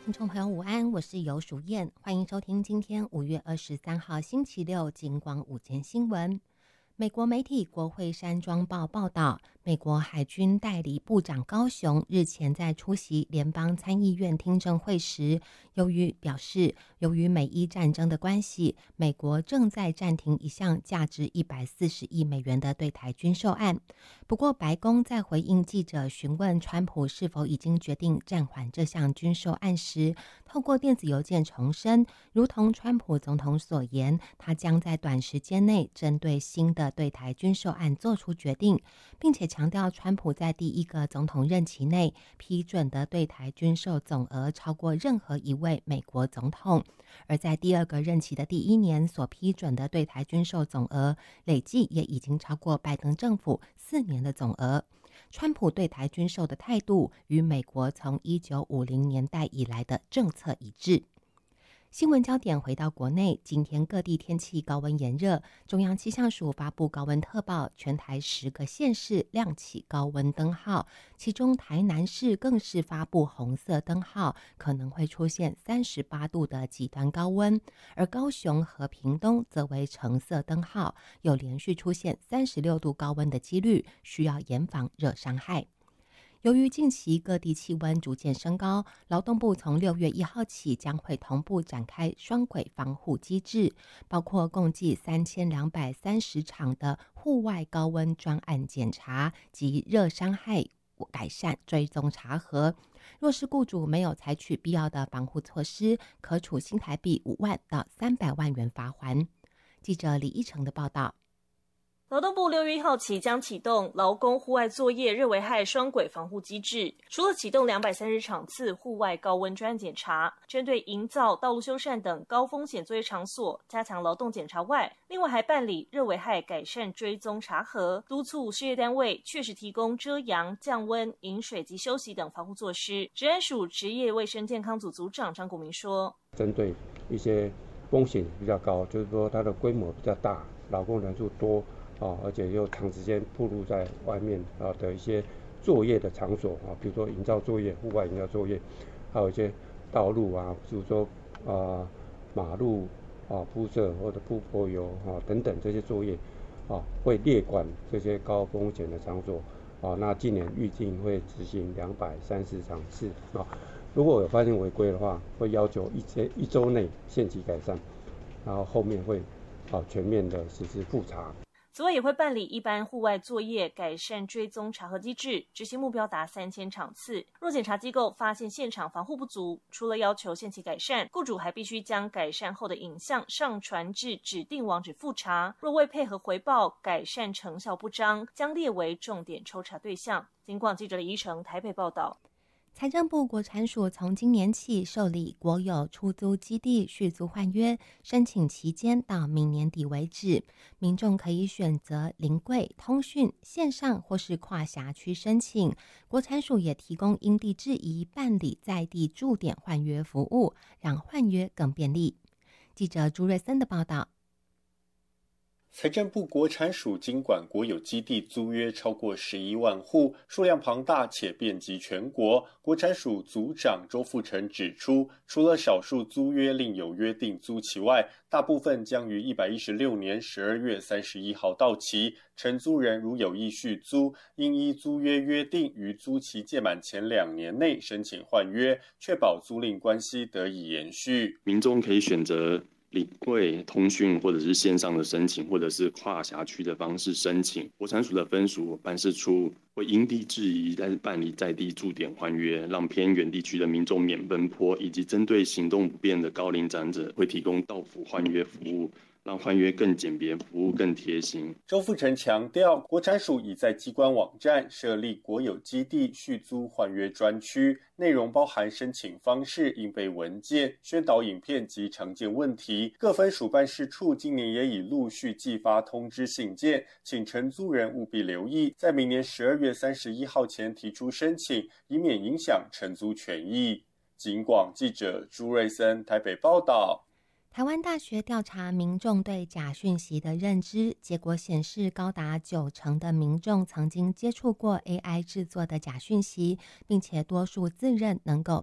听众朋友午安，我是游淑燕，欢迎收听今天5月23号星期六金光午间新闻。美国媒体国会山庄报报道，美国海军代理部长高雄日前在出席联邦参议院听证会时，由于美伊战争的关系，美国正在暂停一项价值140亿美元的对台军售案。不过，白宫在回应记者询问川普是否已经决定暂缓这项军售案时，透过电子邮件重申，如同川普总统所言，他将在短时间内针对新的对台军售案做出决定，并且强调川普在第一个总统任期内批准的对台军售总额超过任何一位美国总统，而在第二个任期的第一年所批准的对台军售总额累计也已经超过拜登政府4年的总额。川普对台军售的态度与美国从1950年代以来的政策一致。新闻焦点回到国内，今天各地天气高温炎热，中央气象署发布高温特报，全台10个县市亮起高温灯号，其中台南市更是发布红色灯号，可能会出现38度的极端高温，而高雄和屏东则为橙色灯号，有连续出现36度高温的几率，需要严防热伤害。由于近期各地气温逐渐升高，劳动部从6月1号起将会同步展开双轨防护机制，包括共计3230场的户外高温专案检查及热伤害改善追踪查核。若是雇主没有采取必要的防护措施，可处新台币5万到300万元罚锾。记者李依成的报道。 劳动部6月1号起将启动劳工户外作业热危害双轨防护机制，除了启动230场次户外高温专案检查，针对营造、道路修缮等高风险作业场所加强劳动检查外，另外还办理热危害改善追踪查核，督促事业单位确实提供遮阳、降温、饮水及休息等防护措施。职安署职业卫生健康组组长张国民说， 针对一些风险比较高，就是说它的规模比较大，劳工人数多而且又长时间暴露在外面的一些作业的场所比如说营造作业、户外营造作业，还有一些道路比如说马路铺设或者铺柏油等等这些作业会列管这些高风险的场所那今年预计会执行230场次如果有发现违规的话，会要求一周内限期改善，然后后面会全面的实施复查。 此外，也会办理一般户外作业改善追踪查核机制，执行目标达3000场次。若检查机构发现现场防护不足，除了要求限期改善，雇主还必须将改善后的影像上传至指定网址复查。若未配合回报，改善成效不彰，将列为重点抽查对象。金广记者李依成台北报道。 财政部国产署从今年起受理国有出租基地续租换约，申请期间到明年底为止，民众可以选择临柜、通讯、线上或是跨辖区申请。国产署也提供因地制宜办理在地驻点换约服务，让换约更便利。记者朱瑞森的报道。 财政部国产署经管国有基地租约超过11万户，数量庞大且遍及全国。国产署组长周富成指出，除了少数租约另有约定租期外，大部分将于116年12月31号到期。承租人如有意续租，应依租约约定于租期届满前2年内申请换约，确保租赁关系得以延续。 民众可以选择临柜、通讯或者是线上的申请，或者是跨辖区的方式申请。国产署的分署办事处会因地制宜办理在地驻点换约，让偏远地区的民众免奔波，以及针对行动不便的高龄长者会提供到府换约服务，让换约更简便，服务更贴心。 周富成强调，国产署已在机关网站设立国有基地续租换约专区，内容包含申请方式、应备文件、宣导影片及常见问题。各分署办事处今年也已陆续寄发通知信件，请承租人务必留意，在明年12月31号前提出申请，以免影响承租权益。警广记者朱瑞森台北报道。 台湾大学调查民众对假讯息的认知，结果显示高达90%的民众曾经接触过 AI 制作的假讯息，并且多数自认能够